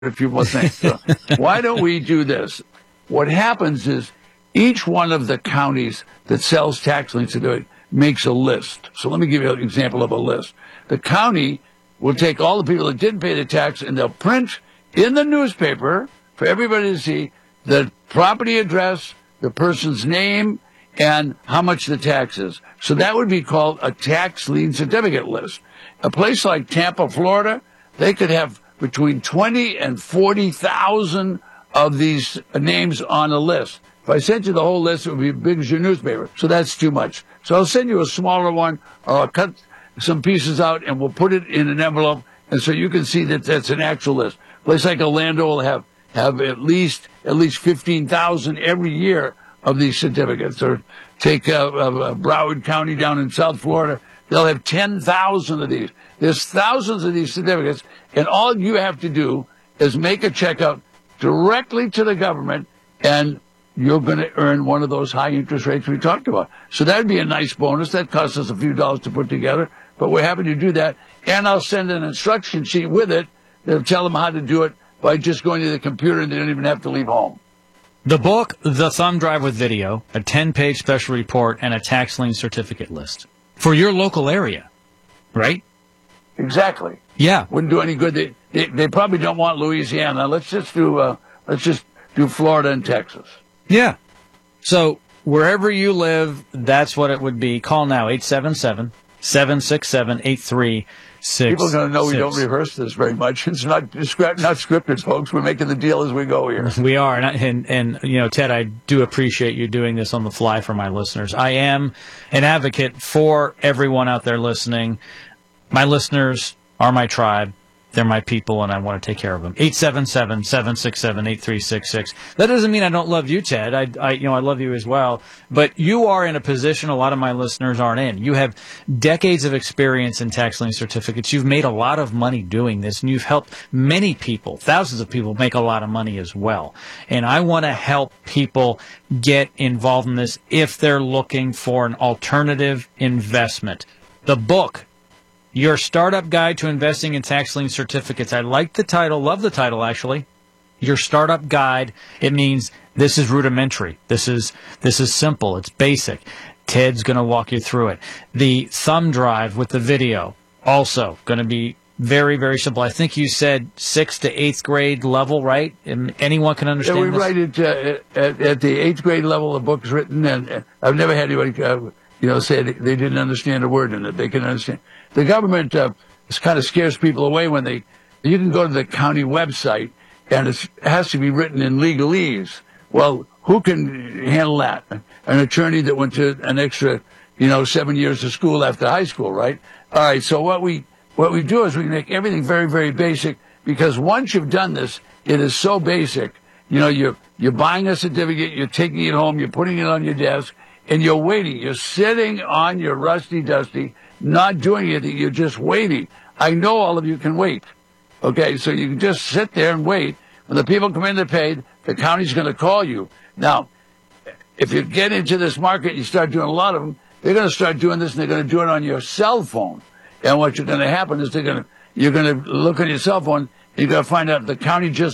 a few more things. So why don't we do this? What happens is each one of the counties that sells tax liens to do it makes a list. So let me give you an example of a list. The county will take all the people that didn't pay the tax and they'll print in the newspaper for everybody to see the property address, the person's name, and how much the tax is. So that would be called a tax lien certificate list. A place like Tampa, Florida, they could have between 20 and 40,000 of these names on a list. If I sent you the whole list, it would be as big as your newspaper. So that's too much. So I'll send you a smaller one, or I'll cut some pieces out and we'll put it in an envelope, and so you can see that that's an actual list. A place like Orlando will have at least 15,000 every year of these certificates. Or take Broward County down in South Florida, they'll have 10,000 of these. There's thousands of these certificates, and all you have to do is make a check out directly to the government, and you're going to earn one of those high interest rates we talked about. So that'd be a nice bonus. That costs us a few dollars to put together, but we're happy to do that. And I'll send an instruction sheet with it that'll tell them how to do it by just going to the computer, and they don't even have to leave home. The book, The Thumb Drive with Video, a 10-page special report, and a tax lien certificate list for your local area, right? Exactly. Yeah. Wouldn't do any good. They probably don't want Louisiana. Let's just do Florida and Texas. Yeah. So wherever you live, that's what it would be. Call now, 877-767-8366. People are going to know we don't rehearse this very much. It's not scripted, folks. We're making the deal as we go here. We are. And you know, Ted, I do appreciate you doing this on the fly for my listeners. I am an advocate for everyone out there listening. My listeners are my tribe. They're my people, and I want to take care of them. 877-767-8366. That doesn't mean I don't love you, Ted. I love you as well. But you are in a position a lot of my listeners aren't in. You have decades of experience in tax lien certificates. You've made a lot of money doing this, and you've helped many people, thousands of people, make a lot of money as well. And I want to help people get involved in this if they're looking for an alternative investment. The book, Your Startup Guide to Investing in Tax Lien Certificates. I like the title, love the title actually. Your Startup Guide. It means this is rudimentary. This is simple. It's basic. Ted's going to walk you through it. The Thumb Drive with the video, also going to be very, very simple. I think you said 6th to 8th grade level, right? And anyone can understand this? Yeah, we write it at the 8th grade level. The book's written, and I've never had anybody say they didn't understand a word in it. They can understand. The government kind of scares people away when you can go to the county website and it has to be written in legalese. Well, who can handle that? An attorney that went to an extra, 7 years of school after high school, right? All right. So what we do is we make everything very, very basic, because once you've done this, it is so basic. You're buying a certificate, you're taking it home, you're putting it on your desk, and you're waiting. You're sitting on your rusty dusty, not doing anything. You're just waiting. I know all of you can wait. Okay, so you can just sit there and wait. When the people come in to pay, the county's going to call you. Now, if you get into this market and you start doing a lot of them, they're going to start doing this, and they're going to do it on your cell phone. And what's going to happen is you're going to look on your cell phone, and you're going to find out the county just